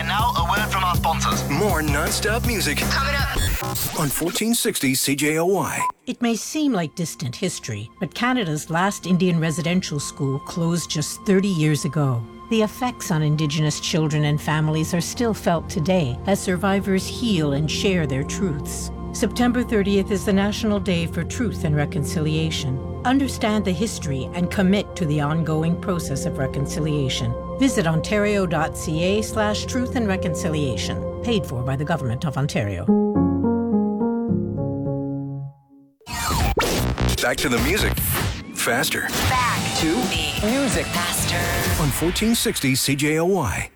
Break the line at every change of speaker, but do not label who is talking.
And now, a word from our sponsors.
More non-stop music
Coming up
on 1460 CJOY.
It may seem like distant history, but Canada's last Indian residential school closed just 30 years ago. The effects on Indigenous children and families are still felt today as survivors heal and share their truths. September 30th is the National Day for Truth and Reconciliation. Understand the history and commit to the ongoing process of reconciliation. Visit ontario.ca/truth and reconciliation. Paid for by the Government of Ontario.
Back to the music. Faster.
back to the music faster.
On 1460 CJOY.